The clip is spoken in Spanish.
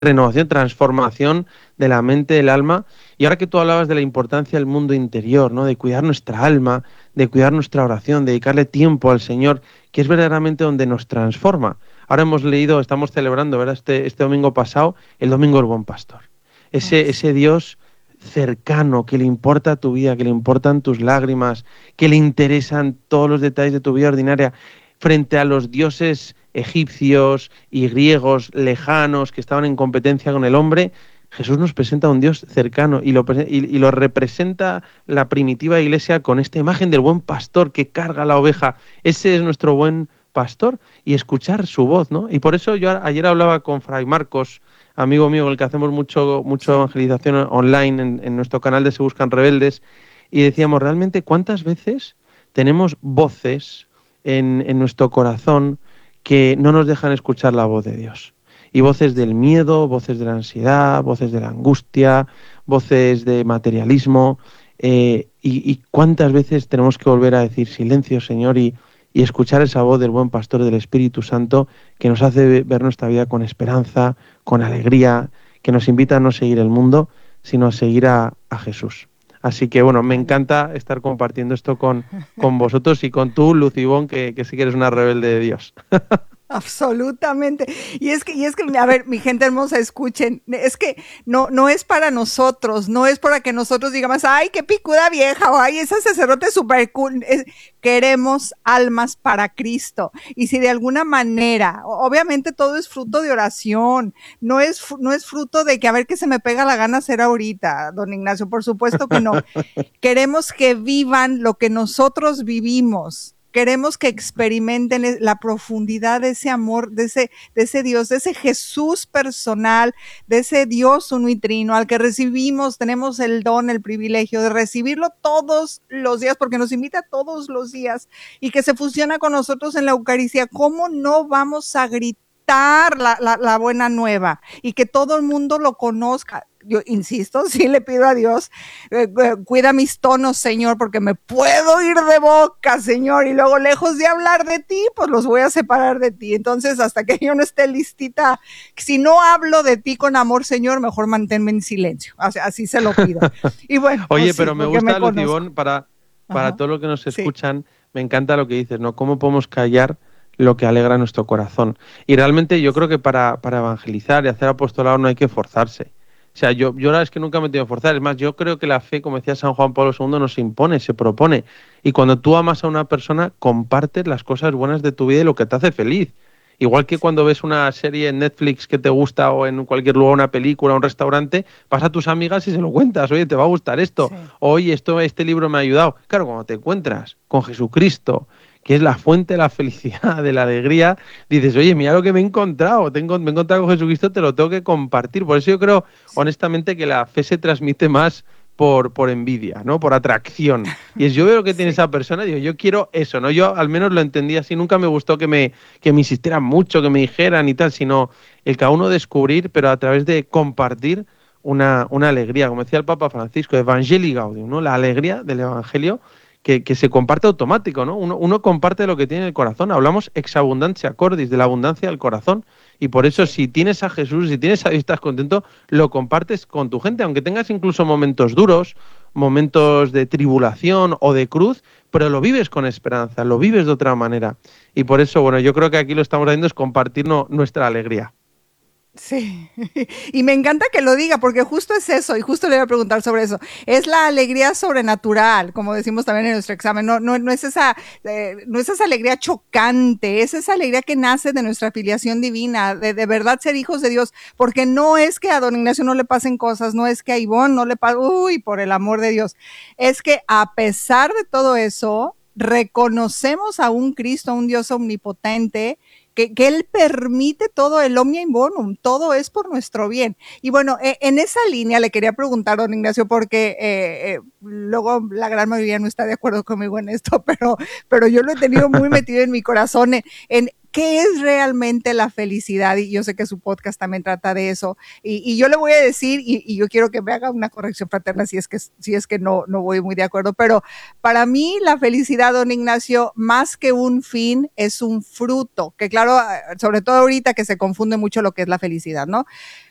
renovación, transformación de la mente, del alma. Y ahora que tú hablabas de la importancia del mundo interior, ¿no? De cuidar nuestra alma, de cuidar nuestra oración, dedicarle tiempo al Señor, que es verdaderamente donde nos transforma. Ahora hemos leído, estamos celebrando, ¿verdad? Este domingo pasado, el Domingo del Buen Pastor. Ay, Ese sí. Dios cercano, que le importa tu vida, que le importan tus lágrimas, que le interesan todos los detalles de tu vida ordinaria, frente a los dioses egipcios y griegos lejanos que estaban en competencia con el hombre. Jesús nos presenta a un Dios cercano y lo representa la primitiva iglesia con esta imagen del buen pastor que carga la oveja. Ese es nuestro buen pastor, y escuchar su voz, ¿no? Y por eso yo ayer hablaba con Fray Marcos, amigo mío, con el que hacemos mucho Sí. evangelización online en nuestro canal de Se Buscan Rebeldes, y decíamos, realmente, ¿cuántas veces tenemos voces en nuestro corazón que no nos dejan escuchar la voz de Dios? Y voces del miedo, voces de la ansiedad, voces de la angustia, voces de materialismo. Y cuántas veces tenemos que volver a decir silencio, Señor, y escuchar esa voz del buen pastor del Espíritu Santo que nos hace ver nuestra vida con esperanza, con alegría, que nos invita a no seguir el mundo, sino a seguir a Jesús. Así que bueno, me Aleluya. encanta estar compartiendo esto con vosotros y con tú, Lucibón, que sí que eres una rebelde de Dios. Absolutamente. Y es que, a ver, mi gente hermosa, escuchen, es que no es para nosotros, no es para que nosotros digamos, ay, qué picuda vieja, o ay, ese sacerdote es súper cool. Queremos almas para Cristo. Y si de alguna manera, obviamente todo es fruto de oración, no es fruto de que a ver qué se me pega la gana hacer ahorita, don Ignacio, por supuesto que no. Queremos que vivan lo que nosotros vivimos. Queremos que experimenten la profundidad de ese amor, de ese Dios, de ese Jesús personal, de ese Dios uno y trino al que recibimos, tenemos el don, el privilegio de recibirlo todos los días, porque nos invita todos los días y que se fusiona con nosotros en la Eucaristía. ¿Cómo no vamos a gritar la buena nueva y que todo el mundo lo conozca? Yo insisto, sí le pido a Dios, cuida mis tonos, Señor, porque me puedo ir de boca, Señor, y luego lejos de hablar de ti, pues los voy a separar de ti. Entonces, hasta que yo no esté listita, si no hablo de ti con amor, Señor, mejor manténme en silencio. Así se lo pido. Y bueno, pues Oye, sí, pero me porque me gusta, conozco. Lucibón, para Ajá, todos los que nos sí. escuchan, me encanta lo que dices, ¿no? ¿Cómo podemos callar lo que alegra nuestro corazón? Y realmente yo creo que para evangelizar y hacer apostolado no hay que forzarse. O sea, yo la verdad es que nunca me he tenido que forzar. Es más, yo creo que la fe, como decía San Juan Pablo II, no se impone, se propone. Y cuando tú amas a una persona, compartes las cosas buenas de tu vida y lo que te hace feliz. Igual que cuando ves una serie en Netflix que te gusta o en cualquier lugar, una película, un restaurante, vas a tus amigas y se lo cuentas. Oye, te va a gustar esto. Sí. Oye, este libro me ha ayudado. Claro, cuando te encuentras con Jesucristo, que es la fuente de la felicidad, de la alegría, dices, oye, mira lo que me he encontrado. Me he encontrado con Jesucristo, te lo tengo que compartir. Por eso yo creo, honestamente, que la fe se transmite más por envidia, ¿no? Por atracción. Y es yo veo lo que tiene Sí. esa persona y digo, yo quiero eso, ¿no? Yo al menos lo entendí así. Nunca me gustó que me insistieran mucho, que me dijeran y tal, sino el cada uno descubrir, pero a través de compartir una alegría, como decía el Papa Francisco, Evangelii Gaudium, ¿no? La alegría del Evangelio que se comparte automático, ¿no? Uno comparte lo que tiene en el corazón. Hablamos ex abundantia cordis, de la abundancia del corazón. Y por eso, Sí. si tienes a Jesús, si tienes a Dios, estás contento, lo compartes con tu gente, aunque tengas incluso momentos duros, Sí. momentos de tribulación o de cruz, pero lo vives con esperanza, lo vives de otra manera. Y por eso, bueno, yo creo que aquí lo estamos haciendo es compartir nuestra alegría. Sí, y me encanta que lo diga, porque justo es eso, y justo le voy a preguntar sobre eso. Es la alegría sobrenatural, como decimos también en nuestro examen. No es esa alegría chocante, es esa alegría que nace de nuestra filiación divina, de verdad ser hijos de Dios, porque no es que a don Ignacio no le pasen cosas, no es que a Ivonne no le pase, uy, por el amor de Dios. Es que a pesar de todo eso, reconocemos a un Cristo, a un Dios omnipotente, que Él permite todo el omnia in bonum, todo es por nuestro bien. Y bueno, en esa línea le quería preguntar, don Ignacio, porque luego la gran mayoría no está de acuerdo conmigo en esto, pero yo lo he tenido muy metido en mi corazón, en qué es realmente la felicidad, y yo sé que su podcast también trata de eso, y yo le voy a decir, y yo quiero que me haga una corrección fraterna si es que no voy muy de acuerdo, pero para mí la felicidad, don Ignacio, más que un fin, es un fruto, que claro, sobre todo ahorita que se confunde mucho lo que es la felicidad, ¿no?